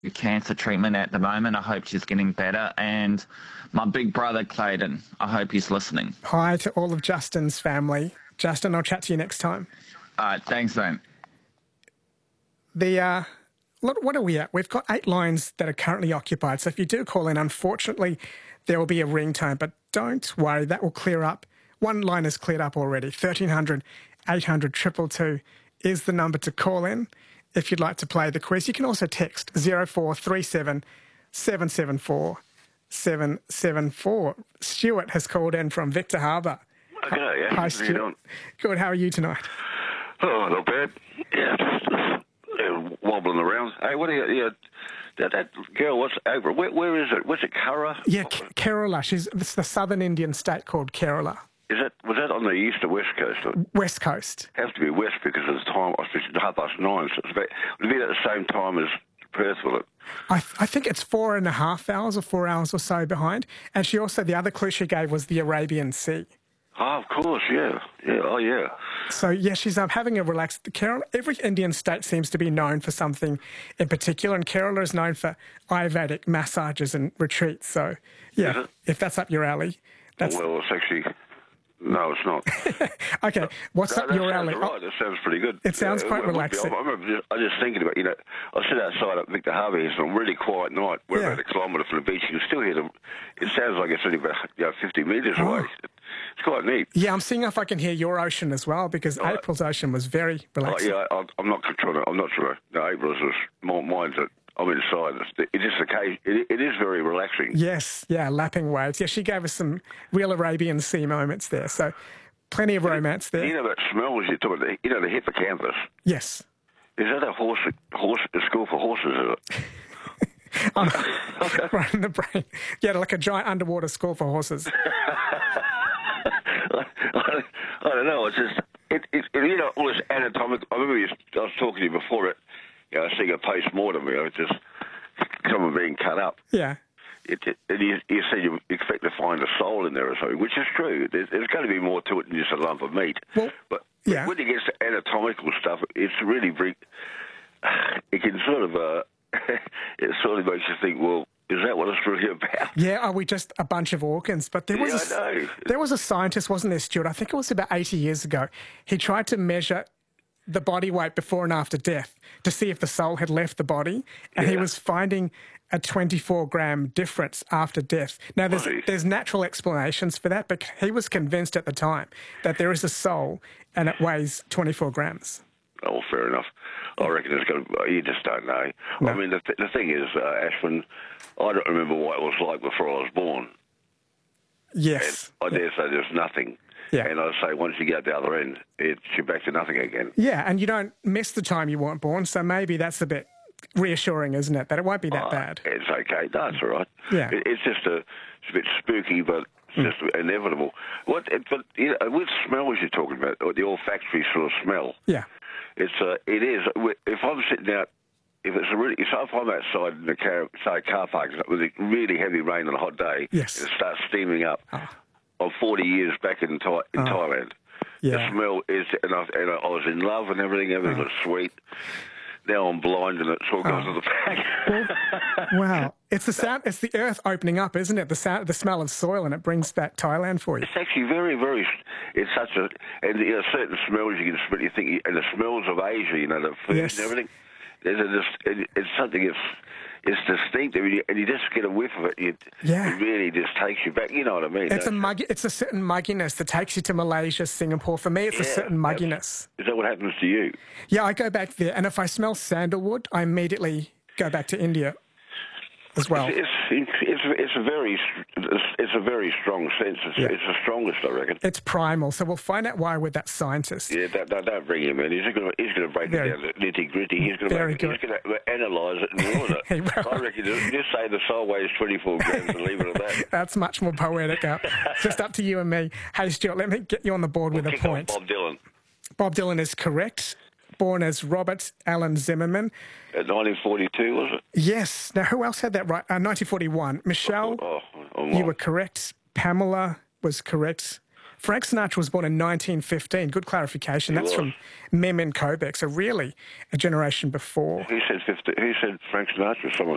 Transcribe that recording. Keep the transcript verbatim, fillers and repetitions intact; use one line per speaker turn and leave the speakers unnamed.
cancer treatment at the moment. I hope she's getting better. And my big brother, Clayton, I hope he's listening.
Hi to all of Justin's family. Justin, I'll chat to you next time.
All right, thanks, mate.
The, uh, what are we at? We've got eight lines that are currently occupied. So if you do call in, unfortunately, there will be a ringtone, but don't worry, that will clear up. One line is cleared up already. thirteen hundred, eight hundred, two two two is the number to call in if you'd like to play the quiz. You can also text zero four three seven, seven seven four, seven seven four. Stuart has called in from Victor Harbour.
Okay, yeah.
Hi, Stuart. Good, how are you tonight?
Oh, not bad. Yeah, just uh, wobbling around. Hey, what are you... Yeah, that, that girl, what's over? Where, where is it? What's it, Kara?
Yeah, K- Kerala. She's, it's the southern Indian state called Kerala.
Is that, was that on the east or west coast?
West coast.
Has to be west because of the time. I was half past nine, so it's about, it'll be at the same time as Perth, will it?
I, th- I think it's four and a half hours or four hours or so behind. And she also, the other clue she gave was the Arabian Sea.
Oh, of course, yeah. Yeah, oh, yeah.
So, yeah, she's um, having a relaxed... Kerala, every Indian state seems to be known for something in particular, and Kerala is known for Ayurvedic massages and retreats. So, yeah, if that's up your alley... that's
Well, it's actually... No, it's not.
Okay, what's
no,
up your alley?
Right. That sounds pretty good.
It sounds
yeah,
quite
it,
relaxing.
I remember just, I was just thinking about, you know, I sit outside at Victor Harbour. It's a really quiet night. We're
Yeah.
about a kilometre from the beach. You can still hear them. It sounds like it's only about you know, fifty metres
Oh.
away. It's quite neat.
Yeah, I'm seeing if I can hear your ocean as well, because
Right.
April's ocean was very
Oh,
relaxing.
yeah, I, I'm not trying to. I'm not sure. No, April's is more mine's that I'm inside. It's, it is occasion. It, it is very relaxing.
Yes, yeah, lapping waves. Yeah, she gave us some real Arabian Sea moments there. So, plenty of romance there.
You know that smells you talk about. You know the hippocampus.
Yes.
Is that a horse? Horse? A school for horses? Is it?
Oh, right in the brain. Yeah, like a giant underwater school for horses.
I, I don't know. It's just it, it, it, you know all this anatomical. I remember you, I was talking to you before it. You know, seeing a post mortem. You know, just someone being cut up.
Yeah.
It, it, and you, you said you expect to find a soul in there or something, which is true. There's, there's going to be more to it than just a lump of meat.
Well,
but
yeah.
when it gets to anatomical stuff, it's really very. It can sort of. Uh, it sort of makes you think. Well, is that what it's really about?
Yeah, are we just a bunch of organs? But there was
Yeah,
a,
I know.
there was a scientist, wasn't there, Stuart? I think it was about eighty years ago. He tried to measure the body weight before and after death to see if the soul had left the body, and he
Yeah.
was finding a twenty-four gram difference after death. Now, there's
Right.
there's natural explanations for that, but he was convinced at the time that there is a soul and it weighs twenty-four grams.
Oh, fair enough. I reckon it's going to. You just don't know.
No.
I mean, the, th- the thing is, uh, Ashwin, I don't remember what it was like before I was born.
Yes.
I dare say there's nothing.
Yeah.
And I say once you get out the other end, it's you're back to nothing again.
Yeah, and you don't miss the time you weren't born, so maybe that's a bit reassuring, isn't it, that it won't be that
Oh,
bad.
It's okay. No, it's all right.
Yeah.
It, it's just a, it's a bit spooky, but it's just inevitable. What? It, but you know, with smells you're talking about, or the olfactory sort of smell.
Yeah.
It's uh, it is. If I'm sitting out, if it's a really, if I'm outside in the car, say car park with a really heavy rain on a hot day,
Yes.
and it starts steaming up.
Oh.
I'm forty years back in, Thai, in
Oh.
Thailand.
Yeah.
The smell is, and I, and I was in love and everything. Everything
Oh.
was sweet. Now I'm blind and it's all goes
Oh.
to the back.
Wow. It's the sound, it's the earth opening up, isn't it? The sound, the smell of soil, and it brings back Thailand for you.
It's actually very, very. It's such a, and you know, certain smells you can smell. You think, and the smells of Asia, you know, the food
Yes.
and everything. There's a, just, it, it's something. It's it's distinctive, and you, and you just get a whiff of it. You,
Yeah.
It really just takes you back. You know what I mean?
It's a
don't you?
muggy, it's a certain mugginess that takes you to Malaysia, Singapore. For me, it's a
Yeah,
certain
that's-
mugginess.
Is that what happens to you?
Yeah, I go back there, and if I smell sandalwood, I immediately go back to India as well.
It's it's it's, it's a very it's, it's a very strong sense. It's,
Yeah.
it's the strongest, I reckon.
It's primal, so we'll find out why with that scientist.
Yeah, don't, don't, don't bring him in. He's going to he's going to break
Very-
it down to nitty gritty. He's going to
Very
make, he's going to analyse it and ruin it.
He will.
I reckon just, just say the soul weighs twenty-four grams and leave it at that.
That's much more poetic. Uh, just up to you and me. Hey, Stuart, let me get you on the board with a
Kick off
point.
Bob Dylan
Bob Dylan is correct. Born as Robert Allen Zimmerman.
at nineteen forty-two, was it?
Yes. Now, who else had that right? Uh, nineteen forty-one. Michelle,
Oh, I'm
you
wrong.
were correct. Pamela was correct. Frank Sinatra was born in nineteen fifteen. Good clarification. That's
was.
from Mem in Quebec. So really, a generation before.
Who said fifty? Who said Frank Sinatra? Someone